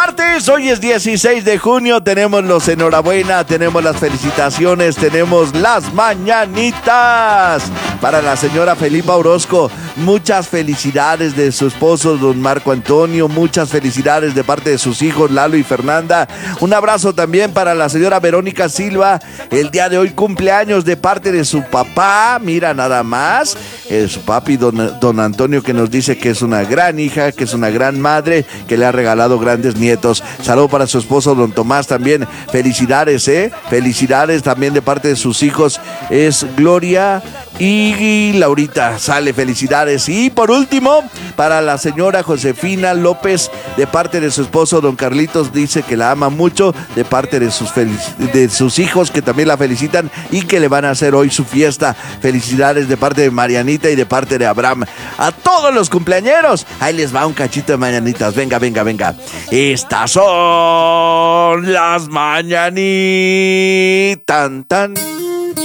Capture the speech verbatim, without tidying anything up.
martes, hoy es dieciséis de junio, tenemos los enhorabuena, tenemos las felicitaciones, tenemos las mañanitas para la señora Felipa Orozco. Muchas felicidades de su esposo, don Marco Antonio, muchas felicidades de parte de sus hijos Lalo y Fernanda. Un abrazo también para la señora Verónica Silva, el día de hoy cumpleaños de parte de su papá, mira nada más, eh, su papi don, don Antonio, que nos dice que es una gran hija, que es una gran madre, que le ha regalado grandes nietos. Saludo para su esposo don Tomás también, felicidades, eh, felicidades también de parte de sus hijos, es Gloria y Laurita, sale, felicidades. Y por último, para la señora Josefina López, de parte de su esposo don Carlitos, dice que la ama mucho, de parte de sus, felic- de sus hijos, que también la felicitan y que le van a hacer hoy su fiesta. Felicidades de parte de Marianita y de parte de Abraham. A todos los cumpleañeros, ahí les va un cachito de mañanitas, venga, venga, venga. Estas son las mañanitas, tan, tan.